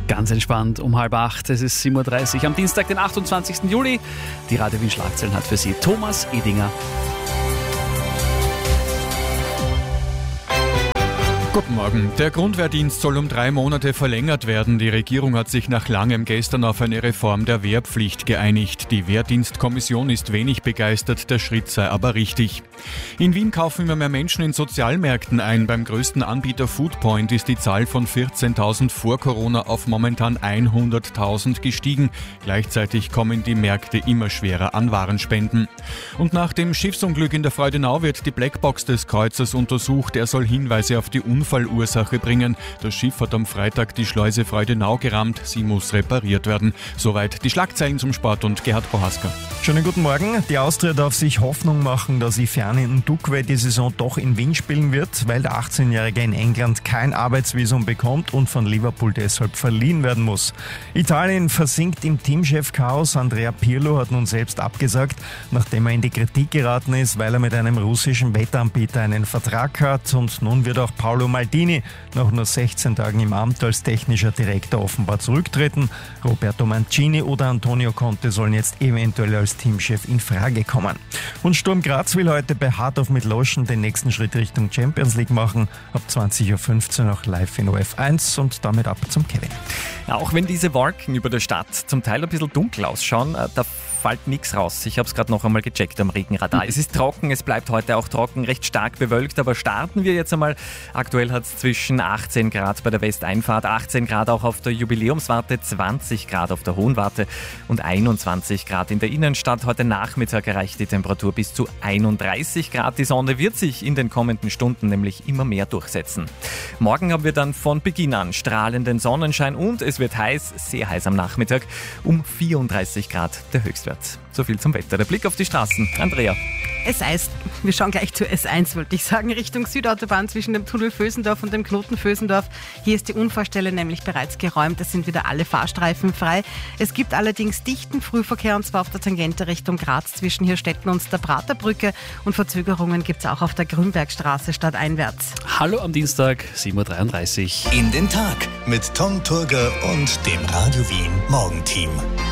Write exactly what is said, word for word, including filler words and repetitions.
Ganz entspannt um halb acht, es ist sieben Uhr dreißig am Dienstag, den achtundzwanzigsten Juli. Die Radio Wien Schlagzeilen hat für Sie Thomas Edinger. Guten Morgen. Der Grundwehrdienst soll um drei Monate verlängert werden. Die Regierung hat sich nach langem gestern auf eine Reform der Wehrpflicht geeinigt. Die Wehrdienstkommission ist wenig begeistert, der Schritt sei aber richtig. In Wien kaufen immer mehr Menschen in Sozialmärkten ein. Beim größten Anbieter Foodpoint ist die Zahl von vierzehntausend vor Corona auf momentan hunderttausend gestiegen. Gleichzeitig kommen die Märkte immer schwerer an Warenspenden. Und nach dem Schiffsunglück in der Freudenau wird die Blackbox des Kreuzers untersucht. Er soll Hinweise auf die Unfallursache bringen. Das Schiff hat am Freitag die Schleuse Freudenau gerammt. Sie muss repariert werden. Soweit die Schlagzeilen zum Sport und Gerhard Prohaska. Schönen guten Morgen. Die Austria darf sich Hoffnung machen, dass Ifeani Ndukwe die Saison doch in Wien spielen wird, weil der achtzehnjährige in England kein Arbeitsvisum bekommt und von Liverpool deshalb verliehen werden muss. Italien versinkt im Teamchef-Chaos. Andrea Pirlo hat nun selbst abgesagt, nachdem er in die Kritik geraten ist, weil er mit einem russischen Wettanbieter einen Vertrag hat. Und nun wird auch Paolo Maldini nach nur sechzehn Tagen im Amt als technischer Direktor offenbar zurücktreten. Roberto Mancini oder Antonio Conte sollen jetzt eventuell als Teamchef in Frage kommen. Und Sturm Graz will heute bei Hard of Midlothian den nächsten Schritt Richtung Champions League machen. Ab zwanzig Uhr fünfzehn auch live in O F eins und damit ab zum Kevin. Auch wenn diese Wolken über der Stadt zum Teil ein bisschen dunkel ausschauen, da fällt nichts raus. Ich habe es gerade noch einmal gecheckt am Regenradar. Es ist trocken, es bleibt heute auch trocken, recht stark bewölkt, aber starten wir jetzt einmal. Aktuell hat es zwischen achtzehn Grad bei der Westeinfahrt, achtzehn Grad auch auf der Jubiläumswarte, zwanzig Grad auf der Hohenwarte und einundzwanzig Grad in der Innenstadt. Heute Nachmittag erreicht die Temperatur bis zu einunddreißig Grad. Die Sonne wird sich in den kommenden Stunden nämlich immer mehr durchsetzen. Morgen haben wir dann von Beginn an strahlenden Sonnenschein und es wird heiß, sehr heiß am Nachmittag, um vierunddreißig Grad der Höchstwert. So viel zum Wetter. Der Blick auf die Straßen. Andrea. S eins, wir schauen gleich zur S eins, wollte ich sagen, Richtung Südautobahn zwischen dem Tunnel Vösendorf und dem Knoten Vösendorf. Hier ist die Unfallstelle nämlich bereits geräumt, es sind wieder alle Fahrstreifen frei. Es gibt allerdings dichten Frühverkehr und zwar auf der Tangente Richtung Graz zwischen Hirstetten und der Praterbrücke und Verzögerungen gibt es auch auf der Grünbergstraße stadteinwärts. Hallo am Dienstag, sieben Uhr dreiunddreißig. In den Tag mit Tom Turger und dem Radio Wien Morgenteam.